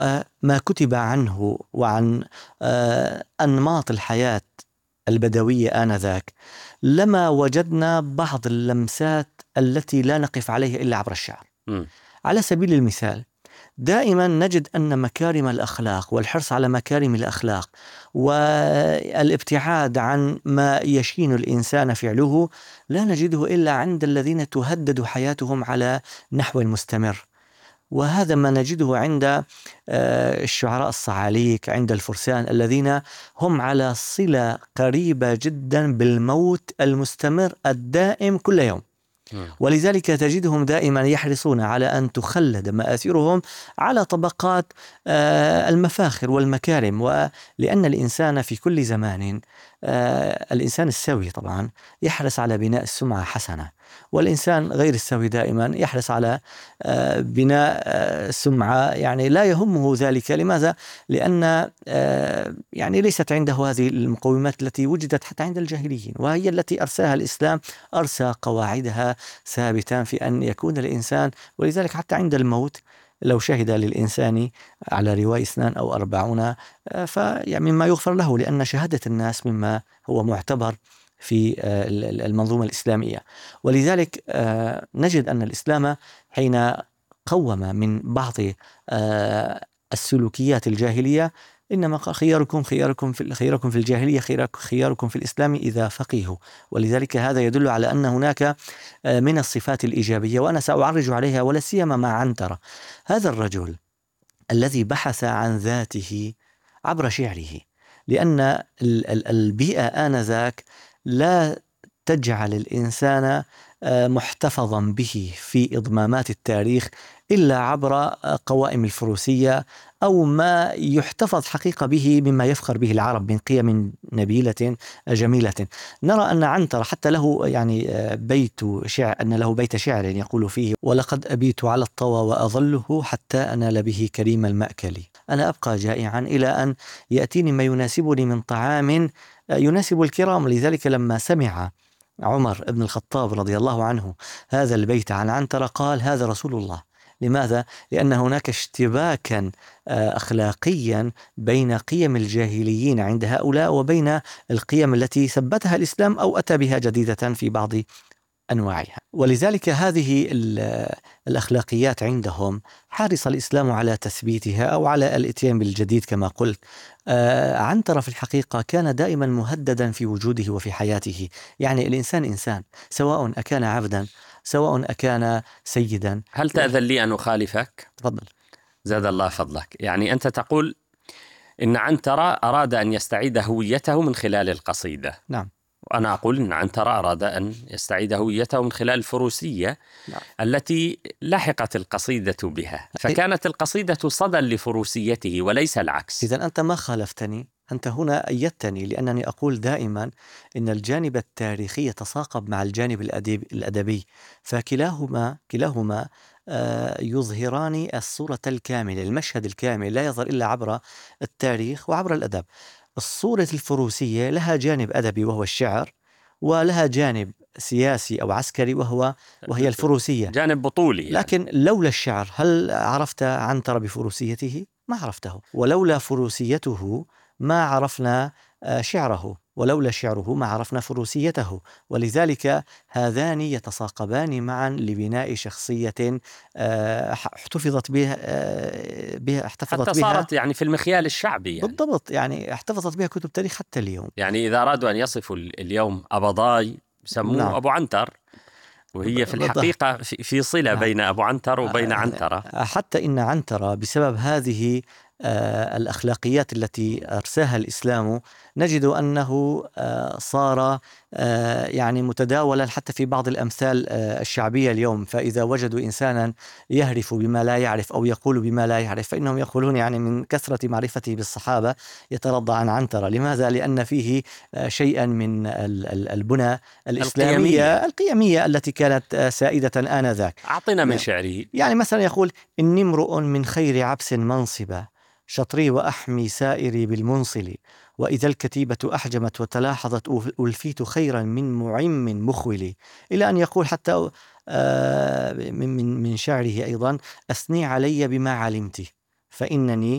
ما كتب عنه وعن أنماط الحياة البدوية آنذاك لما وجدنا بعض اللمسات التي لا نقف عليها إلا عبر الشعر. على سبيل المثال، دائما نجد أن مكارم الأخلاق والحرص على مكارم الأخلاق والابتعاد عن ما يشين الإنسان فعله لا نجده إلا عند الذين تهدد حياتهم على نحو مستمر. وهذا ما نجده عند الشعراء الصعاليك، عند الفرسان الذين هم على صلة قريبة جدا بالموت المستمر الدائم كل يوم. ولذلك تجدهم دائما يحرصون على أن تخلد مآثرهم على طبقات المفاخر والمكارم. ولأن الإنسان في كل زمان، الإنسان السوي طبعا يحرص على بناء السمعة حسنة، والإنسان غير السوي دائما يحرص على بناء سمعة يعني لا يهمه ذلك. لماذا؟ لأن يعني ليست عنده هذه المقومات التي وجدت حتى عند الجاهليين، وهي التي أرساها الإسلام، أرسى قواعدها ثابتا في أن يكون الإنسان. ولذلك حتى عند الموت لو شهد للإنسان على رواية 2 أو 40 فيعني مما يغفر له، لأن شهادة الناس مما هو معتبر في المنظومة الإسلامية. ولذلك نجد أن الإسلام حين قوم من بعض السلوكيات الجاهلية إنما قال خياركم في الجاهلية خياركم في الإسلام إذا فقهوا. ولذلك هذا يدل على أن هناك من الصفات الإيجابية، وأنا سأعرج عليها ولا سيما مع عنترة، هذا الرجل الذي بحث عن ذاته عبر شعره، لأن البيئة آنذاك لا تجعل الإنسان محتفظا به في إضمامات التاريخ إلا عبر قوائم الفروسية أو ما يحتفظ حقيقة به مما يفخر به العرب من قيم نبيلة جميلة. نرى أن عنتر حتى له يعني بيت شعر، أن له بيت شعر يقول فيه: ولقد أبيت على الطوى وأظله حتى أنال به كريم المأكل، أنا أبقى جائعا إلى أن يأتيني ما يناسبني من طعام يناسب الكرام. لذلك لما سمع عمر بن الخطاب رضي الله عنه هذا البيت عن عنترة قال: هذا رسول الله. لماذا؟ لأن هناك اشتباكا أخلاقيا بين قيم الجاهليين عند هؤلاء وبين القيم التي ثبتها الإسلام أو أتى بها جديدة في بعض أنواعها. ولذلك هذه الأخلاقيات عندهم حرص الإسلام على تثبيتها أو على الإتيان بالجديد كما قلت. عنترة في الحقيقة كان دائما مهددا في وجوده وفي حياته. يعني الإنسان إنسان، سواء أكان عبدا سواء أكان سيدا. هل تأذن لي أن أخالفك؟ تفضل. زاد الله فضلك. يعني أنت تقول إن عنترة أراد أن يستعيد هويته من خلال القصيدة. نعم. وأنا أقول إن عنترة أراد أن يستعيد هويته من خلال الفروسية. نعم. التي لحقت القصيدة بها، فكانت القصيدة صدى لفروسيته وليس العكس. إذن أنت ما خالفتني، أنت هنا أيدتني، لأنني أقول دائما إن الجانب التاريخي يتساقب مع الجانب الأدبي، فكلاهما يظهران الصورة الكاملة، المشهد الكامل لا يظهر إلا عبر التاريخ وعبر الأدب. الصورة الفروسية لها جانب أدبي وهو الشعر، ولها جانب سياسي أو عسكري وهي الفروسية، جانب بطولي يعني. لكن لولا الشعر هل عرفت عنترة بفروسيته؟ ما عرفته. ولولا فروسيته ما عرفنا شعره، ولولا شعره ما عرفنا فروسيته. ولذلك هذان يتساقبان معا لبناء شخصية احتفظت بها حتى صارت يعني في المخيال الشعبي يعني. بالضبط، يعني احتفظت بها كتب تاريخ حتى اليوم. يعني إذا أرادوا أن يصفوا اليوم أبضاي سموه نعم. أبو عنتر، وهي في الحقيقة في صلة بين أبو عنتر وبين عنترة. حتى إن عنترة بسبب هذه الأخلاقيات التي أرساها الإسلام نجد أنه صار يعني متداولا حتى في بعض الأمثال الشعبية اليوم. فإذا وجدوا إنسانا يهرف بما لا يعرف أو يقول بما لا يعرف فإنهم يقولون يعني من كثرة معرفته بالصحابة يترضى عن عنترة. لماذا؟ لأن فيه شيئا من البنى القيمية التي كانت سائدة آنذاك. أعطنا من شعره. يعني مثلا يقول: إني امرؤ من خير عبس منصبا، شطري وأحمي سائري بالمنصل، وإذا الكتيبة أحجمت وتلاحظت ألفيت خيرا من معم مخول. إلى أن يقول حتى من شعره أيضا: أثني علي بما علمت فإنني